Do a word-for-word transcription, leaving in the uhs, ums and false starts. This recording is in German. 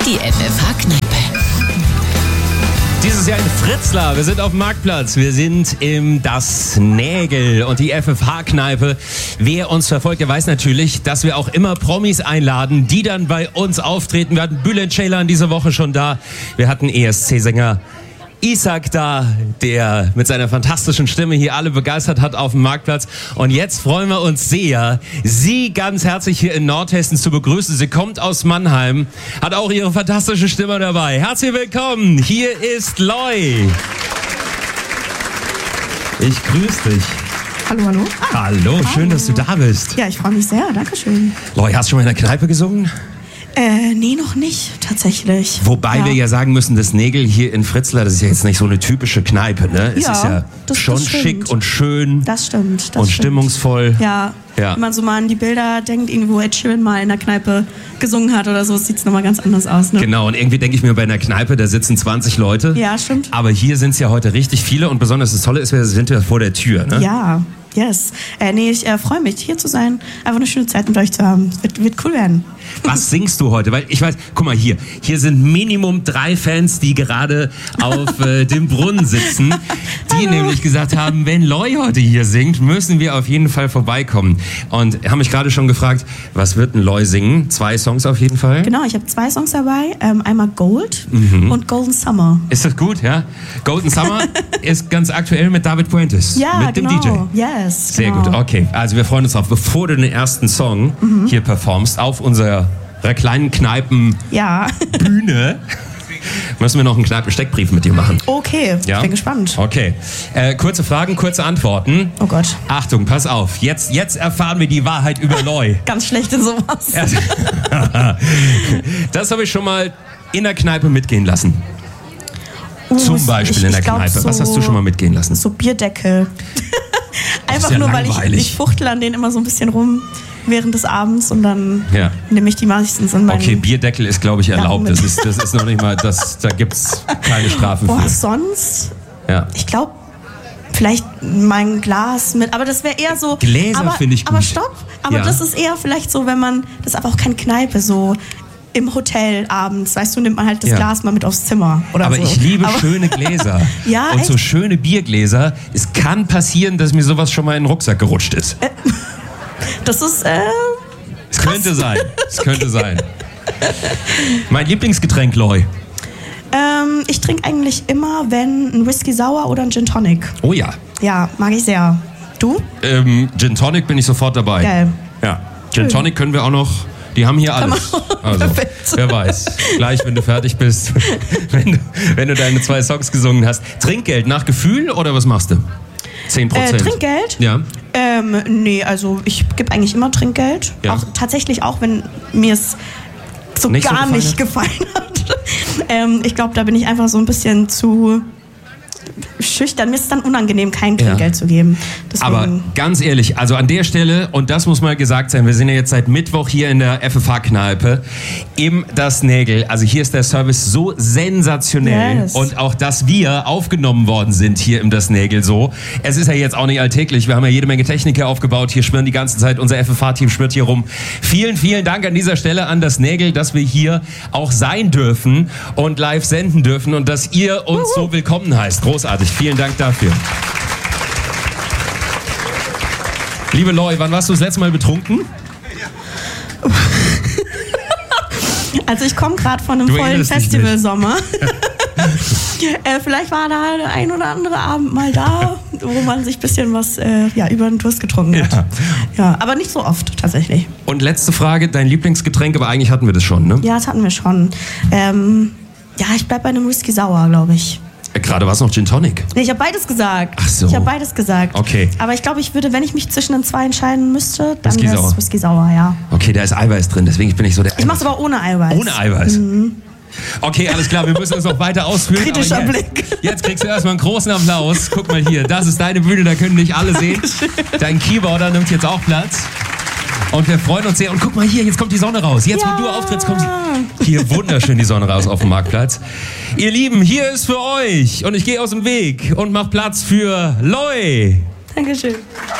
Die F F H-Kneipe. Dieses Jahr in Fritzlar. Wir sind auf dem Marktplatz. Wir sind im Das Nägel und die F F H-Kneipe. Wer uns verfolgt, der weiß natürlich, dass wir auch immer Promis einladen, die dann bei uns auftreten. Wir hatten Bülent Ceylan diese Woche schon da. Wir hatten E S C-Sänger Isaac da, der mit seiner fantastischen Stimme hier alle begeistert hat auf dem Marktplatz. Und jetzt freuen wir uns sehr, Sie ganz herzlich hier in Nordhessen zu begrüßen. Sie kommt aus Mannheim, hat auch ihre fantastische Stimme dabei. Herzlich willkommen, hier ist Loi. Ich grüße dich. Hallo, hallo. Ah, hallo, hallo, schön, dass du da bist. Ja, ich freue mich sehr, danke schön. Loi, hast du schon mal in der Kneipe gesungen? Äh, nee, noch nicht, tatsächlich. Wobei ja. wir ja sagen müssen, das Nägel hier in Fritzlar, das ist ja jetzt nicht so eine typische Kneipe, ne? Es ja, ist ja das, schon das schick und schön. Das stimmt. Das und stimmt. stimmungsvoll. Ja. ja, wenn man so mal an die Bilder denkt, irgendwo Ed Sheeran mal in der Kneipe gesungen hat oder so, sieht es nochmal ganz anders aus, ne? Genau, und irgendwie denke ich mir, bei einer Kneipe, da sitzen zwanzig Leute. Ja, stimmt. Aber hier sind es ja heute richtig viele und besonders das Tolle ist, wir sind ja vor der Tür, ne? Ja, yes. Äh, nee, ich äh, freue mich, hier zu sein, einfach eine schöne Zeit mit euch zu haben. Wird, wird cool werden. Was singst du heute? Weil ich weiß, guck mal hier, hier sind Minimum drei Fans, die gerade auf äh, dem Brunnen sitzen, die Hallo. nämlich gesagt haben, wenn Loi heute hier singt, müssen wir auf jeden Fall vorbeikommen. Und haben mich gerade schon gefragt, was wird denn Loi singen? Zwei Songs auf jeden Fall. Genau, ich habe zwei Songs dabei, ähm, einmal Gold mhm. und Golden Summer. Ist das gut, ja? Golden Summer ist ganz aktuell mit David Puentes, ja, mit dem genau. D J. Yes, Sehr genau. gut, okay. Also wir freuen uns drauf, bevor du den ersten Song mhm. hier performst auf unserer kleinen Kneipenbühne, ja. müssen wir noch einen Kneipen-Steckbrief mit dir machen. Okay, ja? Ich bin gespannt. Okay, äh, kurze Fragen, kurze Antworten. Oh Gott. Achtung, pass auf, jetzt, jetzt erfahren wir die Wahrheit über Loi. Ganz schlecht in sowas. Das habe ich schon mal in der Kneipe mitgehen lassen. Uh, Zum Beispiel ich, in der ich glaub, Kneipe. so, Was hast du schon mal mitgehen lassen? So Bierdeckel. Einfach ja nur, weil ich, langweilig. ich fuchtel an denen immer so ein bisschen rum während des Abends und dann ja. nehme ich die meistens in meinen... Okay, Bierdeckel ist, glaube ich, erlaubt. Ja, das, ist, das ist noch nicht mal, das, da gibt es keine Strafen Boah, für. sonst? Ja. Ich glaube, vielleicht mein Glas mit, aber das wäre eher so... Gläser finde ich gut. Aber stopp, aber ja. das ist eher vielleicht so, wenn man, das ist aber auch keine Kneipe, so im Hotel abends, weißt du, nimmt man halt das ja. Glas mal mit aufs Zimmer oder aber so. ich liebe aber schöne Gläser. Ja, und echt? so schöne Biergläser. Es kann passieren, dass mir sowas schon mal in den Rucksack gerutscht ist. Äh, das ist, äh... Es könnte sein. Es könnte sein. Mein Lieblingsgetränk, Loi. Ähm, ich trinke eigentlich immer, wenn ein Whisky Sour oder ein Gin Tonic. Oh ja. Ja, mag ich sehr. Du? Ähm, Gin Tonic bin ich sofort dabei. Geil. Ja. Gin Schön. Tonic können wir auch noch. Die haben hier alles. Also, wer weiß. Gleich, wenn du fertig bist, wenn du, wenn du deine zwei Songs gesungen hast. Trinkgeld nach Gefühl oder was machst du? zehn Prozent. Äh, Trinkgeld? Ja. Ähm, nee, also ich gebe eigentlich immer Trinkgeld. Ja. Auch tatsächlich auch, wenn mir es so Nicht so gar gefallen nicht hat? gefallen hat. ähm, ich glaube, da bin ich einfach so ein bisschen zu schüchtern. Mir ist es dann unangenehm, kein Trinkgeld Ja. zu geben. Deswegen, Aber ganz ehrlich, also an der Stelle, und das muss mal gesagt sein, wir sind ja jetzt seit Mittwoch hier in der F F H-Kneipe im Das Nägel. Also hier ist der Service so sensationell Yes. und auch, dass wir aufgenommen worden sind hier im Das Nägel so. Es ist ja jetzt auch nicht alltäglich, wir haben ja jede Menge Technik hier aufgebaut, hier schwirren die ganze Zeit, unser F F H-Team schwirrt hier rum. Vielen, vielen Dank an dieser Stelle an Das Nägel, dass wir hier auch sein dürfen und live senden dürfen und dass ihr uns so willkommen heißt. Großartig, vielen Dank dafür. Liebe Loi, wann warst du das letzte Mal betrunken? Also ich komme gerade von einem Du vollen erinnerst dich nicht. Festivalsommer. äh, vielleicht war da der ein oder andere Abend mal da, wo man sich ein bisschen was äh, ja, über den Durst getrunken hat. Ja. Ja, aber nicht so oft tatsächlich. Und letzte Frage, dein Lieblingsgetränk, aber eigentlich hatten wir das schon, ne? Ja, das hatten wir schon. Ähm, ja, ich bleib bei einem Whisky Sour, glaube ich. Äh, Gerade war es noch Gin Tonic. Nee, ich habe beides gesagt. Ach so. Ich habe beides gesagt. Okay. Aber ich glaube, ich würde, wenn ich mich zwischen den zwei entscheiden müsste, dann Whisky wäre Sour. es Whisky Sour, ja. Okay, da ist Eiweiß drin, deswegen bin ich so der... Ich mache es aber ohne Eiweiß. Ohne Eiweiß? Mhm. Okay, alles klar, wir müssen uns noch weiter ausführen. Kritischer aber jetzt, Blick. Jetzt kriegst du erstmal einen großen Applaus. Guck mal hier, das ist deine Bühne, da können dich alle sehen. Dein Keyboarder nimmt jetzt auch Platz. Und wir freuen uns sehr. Und guck mal hier, jetzt kommt die Sonne raus. Jetzt, Ja. wo du auftrittst, kommt hier wunderschön die Sonne raus auf dem Marktplatz. Ihr Lieben, hier ist für euch. Und ich gehe aus dem Weg und mach Platz für Loi. Dankeschön.